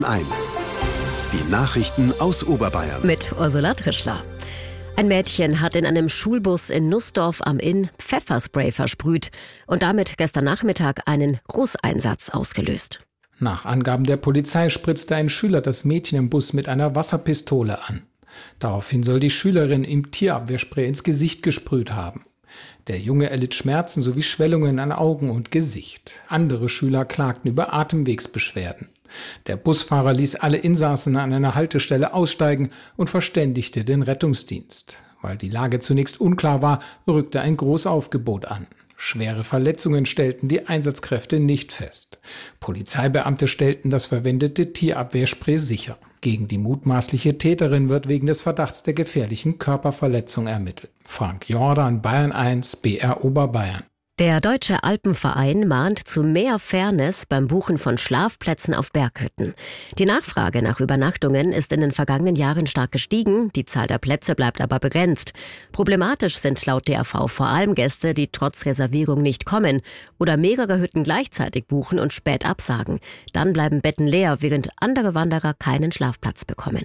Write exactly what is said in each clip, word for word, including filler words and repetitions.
eins. Die Nachrichten aus Oberbayern. Mit Ursula Trischler. Ein Mädchen hat in einem Schulbus in Nussdorf am Inn Pfefferspray versprüht und damit gestern Nachmittag einen Großeinsatz ausgelöst. Nach Angaben der Polizei spritzte ein Schüler das Mädchen im Bus mit einer Wasserpistole an. Daraufhin soll die Schülerin ihm Tierabwehrspray ins Gesicht gesprüht haben. Der Junge erlitt Schmerzen sowie Schwellungen an Augen und Gesicht. Andere Schüler klagten über Atemwegsbeschwerden. Der Busfahrer ließ alle Insassen an einer Haltestelle aussteigen und verständigte den Rettungsdienst. Weil die Lage zunächst unklar war, rückte ein Großaufgebot an. Schwere Verletzungen stellten die Einsatzkräfte nicht fest. Polizeibeamte stellten das verwendete Tierabwehrspray sicher. Gegen die mutmaßliche Täterin wird wegen des Verdachts der gefährlichen Körperverletzung ermittelt. Frank Jordan, Bayern eins, B R Oberbayern. Der Deutsche Alpenverein mahnt zu mehr Fairness beim Buchen von Schlafplätzen auf Berghütten. Die Nachfrage nach Übernachtungen ist in den vergangenen Jahren stark gestiegen, die Zahl der Plätze bleibt aber begrenzt. Problematisch sind laut D A V vor allem Gäste, die trotz Reservierung nicht kommen oder mehrere Hütten gleichzeitig buchen und spät absagen. Dann bleiben Betten leer, während andere Wanderer keinen Schlafplatz bekommen.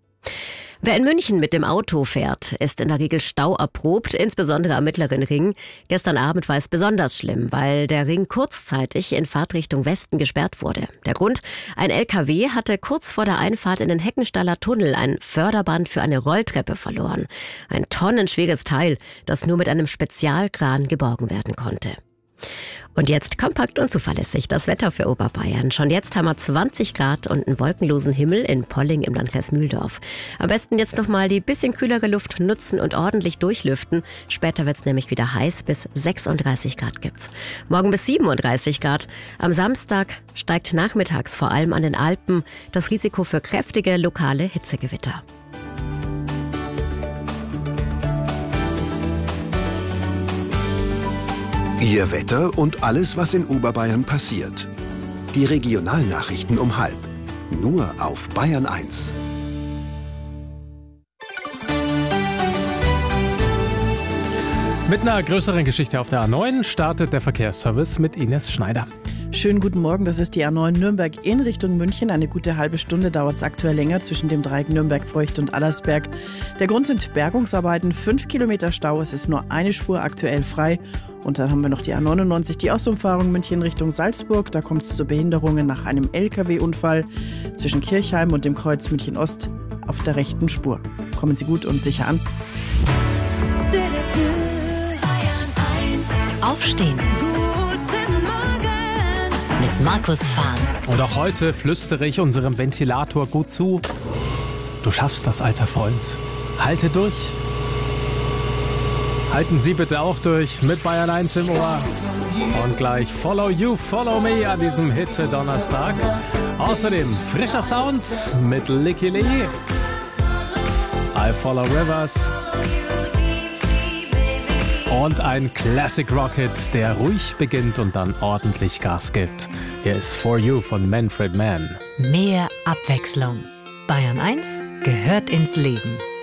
Wer in München mit dem Auto fährt, ist in der Regel stauerprobt, insbesondere am Mittleren Ring. Gestern Abend war es besonders schlimm, weil der Ring kurzzeitig in Fahrtrichtung Westen gesperrt wurde. Der Grund? Ein L K W hatte kurz vor der Einfahrt in den Heckenstaller Tunnel ein Förderband für eine Rolltreppe verloren. Ein tonnenschweres Teil, das nur mit einem Spezialkran geborgen werden konnte. Und jetzt kompakt und zuverlässig das Wetter für Oberbayern. Schon jetzt haben wir zwanzig Grad und einen wolkenlosen Himmel in Polling im Landkreis Mühldorf. Am besten jetzt nochmal die bisschen kühlere Luft nutzen und ordentlich durchlüften. Später wird es nämlich wieder heiß, bis sechsunddreißig Grad gibt's. Morgen bis siebenunddreißig Grad. Am Samstag steigt nachmittags vor allem an den Alpen das Risiko für kräftige lokale Hitzegewitter. Ihr Wetter und alles, was in Oberbayern passiert. Die Regionalnachrichten um halb. Nur auf Bayern eins. Mit einer größeren Geschichte auf der A neun startet der Verkehrsservice mit Ines Schneider. Schönen guten Morgen, das ist die A neun Nürnberg in Richtung München. Eine gute halbe Stunde dauert es aktuell länger zwischen dem Dreieck Nürnberg, Feucht und Allersberg. Der Grund sind Bergungsarbeiten, fünf Kilometer Stau, es ist nur eine Spur aktuell frei. Und dann haben wir noch die A neunundneunzig, die Ausumfahrung München Richtung Salzburg. Da kommt es zu Behinderungen nach einem L K W-Unfall zwischen Kirchheim und dem Kreuz München Ost auf der rechten Spur. Kommen Sie gut und sicher an. Aufstehen. Mit Markus Fahn. Und auch heute flüstere ich unserem Ventilator gut zu. Du schaffst das, alter Freund. Halte durch. Halten Sie bitte auch durch mit Bayern eins im Ohr. Und gleich Follow You, Follow Me an diesem Hitze-Donnerstag. Außerdem frischer Sounds mit Licky Lee. I Follow Rivers. Und ein Classic Rocket, der ruhig beginnt und dann ordentlich Gas gibt. Hier ist For You von Manfred Mann. Mehr Abwechslung. Bayern eins gehört ins Leben.